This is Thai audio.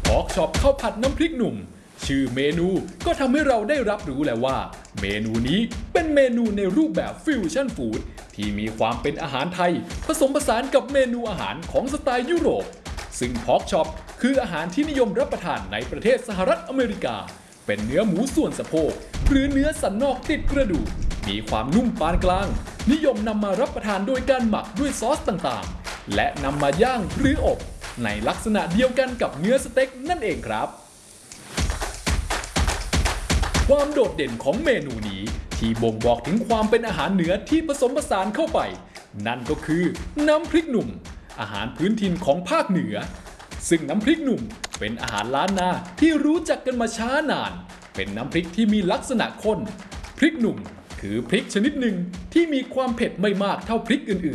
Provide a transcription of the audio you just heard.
พอกช็อปข้าวผัดน้ำพริกหนุ่มชื่อเมนูก็ทำให้เราได้รับรู้แล้วว่าเมนูนี้เป็นเมนูในรูปแบบฟิวชั่นฟู้ดที่มีความเป็นอาหารไทยผสมผสานกับเมนูอาหารของสไตล์ยุโรปซึ่งพอกช็อปคืออาหารที่นิยมรับประทานในประเทศสหรัฐอเมริกาเป็นเนื้อหมูส่วนสะโพกหรือเนื้อสันนอกติดกระดูกมีความนุ่มปานกลางนิยมนำมารับประทานโดยการหมักด้วยซอสต่างๆและนำมาย่างหรืออบในลักษณะเดียวกันกับเนื้อสเต็กนั่นเองครับความโดดเด่นของเมนูนี้ที่บ่งบอกถึงความเป็นอาหารเหนือที่ผสมผสานเข้าไปนั่นก็คือน้ำพริกหนุ่มอาหารพื้นถิ่นของภาคเหนือซึ่งน้ำพริกหนุ่มเป็นอาหารล้านนาที่รู้จักกันมาช้านานเป็นน้ำพริกที่มีลักษณะข้นพริกหนุ่มคือพริกชนิดหนึ่งที่มีความเผ็ดไม่มากเท่าพริกอื่นๆ